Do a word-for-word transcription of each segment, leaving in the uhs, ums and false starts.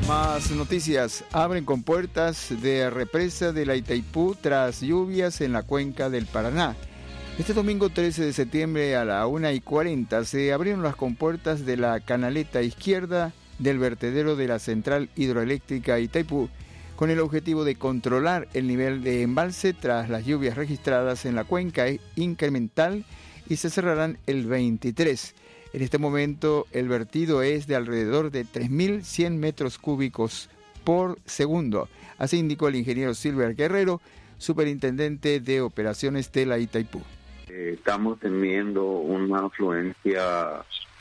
Más noticias. Abren compuertas de represa de la Itaipú tras lluvias en la cuenca del Paraná. Este domingo trece de septiembre a la una y cuarenta se abrieron las compuertas de la canaleta izquierda del vertedero de la central hidroeléctrica Itaipú, con el objetivo de controlar el nivel de embalse tras las lluvias registradas en la cuenca incremental, y se cerrarán el veintitrés. En este momento el vertido es de alrededor de tres mil cien metros cúbicos por segundo. Así indicó el ingeniero Silver Guerrero, superintendente de operaciones de la Itaipú. Estamos teniendo una afluencia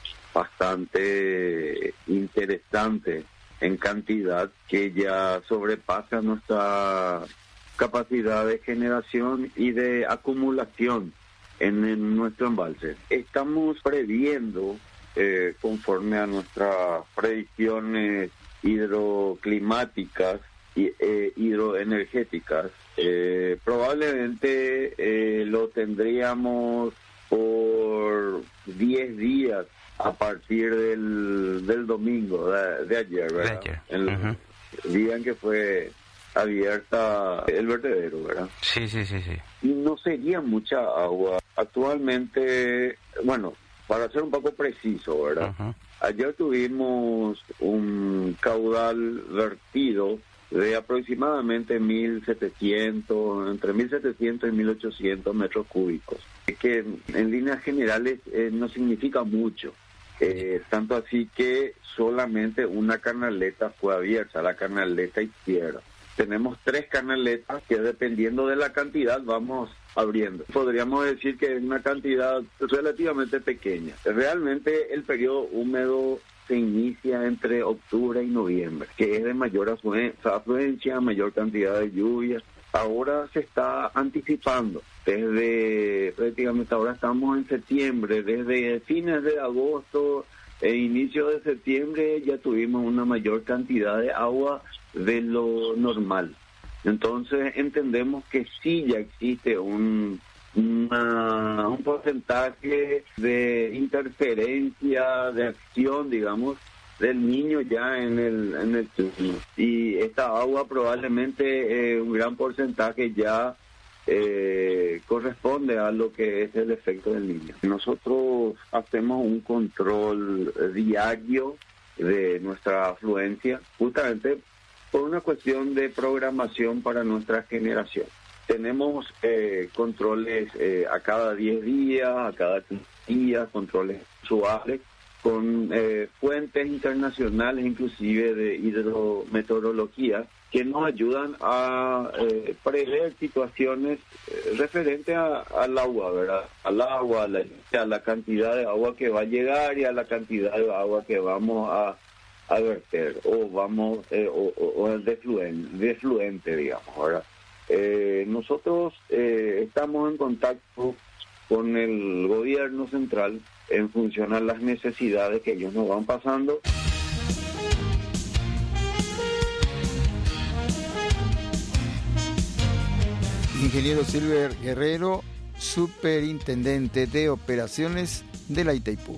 bastante interesante en cantidad que ya sobrepasa nuestra capacidad de generación y de acumulación en, en nuestro embalse. Estamos previendo, eh, conforme a nuestras predicciones hidroclimáticas y eh, hidroenergéticas, eh, probablemente eh, lo tendríamos por diez días a partir del, del domingo de, de ayer, ¿verdad? De ayer. El uh-huh. día en que fue abierta el vertedero, ¿verdad? Sí, sí, sí, sí. Y no sería mucha agua. Actualmente, bueno, para ser un poco preciso, ¿verdad? Uh-huh. Ayer tuvimos un caudal vertido de aproximadamente mil setecientos, entre mil setecientos y mil ochocientos metros cúbicos, que en líneas generales eh, no significa mucho. Eh, tanto así que solamente una canaleta fue abierta, la canaleta izquierda. Tenemos tres canaletas que, dependiendo de la cantidad, vamos abriendo. Podríamos decir que es una cantidad relativamente pequeña. Realmente el periodo húmedo se inicia entre octubre y noviembre, que es de mayor afluencia, mayor cantidad de lluvias. Ahora se está anticipando. Desde prácticamente ahora estamos en septiembre, desde fines de agosto e inicio de septiembre ya tuvimos una mayor cantidad de agua de lo normal. Entonces entendemos que sí ya existe un una, un porcentaje de interferencia, de acción, digamos, del niño ya en el en el clima. Y esta agua probablemente eh, un gran porcentaje ya eh, corresponde a lo que es el efecto del niño. Nosotros hacemos un control diario de nuestra afluencia, justamente por una cuestión de programación para nuestra generación. Tenemos eh, controles eh, a cada diez días, a cada quince días, controles mensuales, con eh, fuentes internacionales, inclusive de hidrometeorología, que nos ayudan a eh, prever situaciones eh, referentes a, al agua, ¿verdad? Al agua, a la, a la cantidad de agua que va a llegar y a la cantidad de agua que vamos a, a verter, o vamos, eh, o, o, o el defluente, defluente, digamos, ¿verdad? Eh, nosotros eh, estamos en contacto con el gobierno central en función a las necesidades que ellos nos van pasando. Ingeniero Silver Guerrero, superintendente de operaciones de la Itaipú.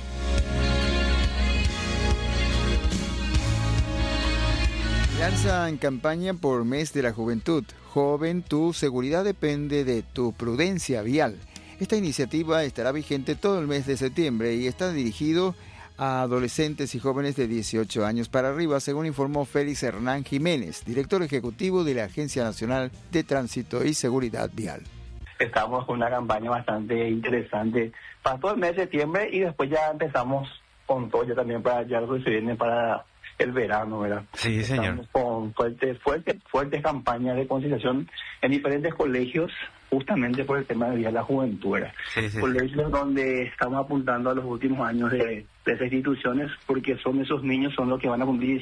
Lanza en campaña por Mes de la Juventud. Joven, tu seguridad depende de tu prudencia vial. Esta iniciativa estará vigente todo el mes de septiembre y está dirigido a adolescentes y jóvenes de dieciocho años para arriba, según informó Félix Hernán Jiménez, director ejecutivo de la Agencia Nacional de Tránsito y Seguridad Vial. Estamos con una campaña bastante interesante para todo el mes de septiembre y después ya empezamos con todo ya también para ya lo que se viene para el verano, ¿verdad? Sí, señor. Estamos con fuertes, fuertes, fuertes campañas de concienciación en diferentes colegios, justamente por el tema de Día de la Juventud, ¿verdad? Sí, sí, colegios sí. Donde estamos apuntando a los últimos años de, de esas instituciones, porque son esos niños, son los que van a cumplir